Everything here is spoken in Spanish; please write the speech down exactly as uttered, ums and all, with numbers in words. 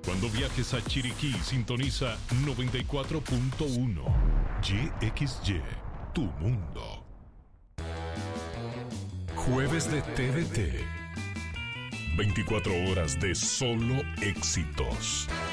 Cuando viajes a Chiriquí, sintoniza noventa y cuatro punto uno. Y X Y, tu mundo. Jueves de T V T. veinticuatro horas de solo éxitos.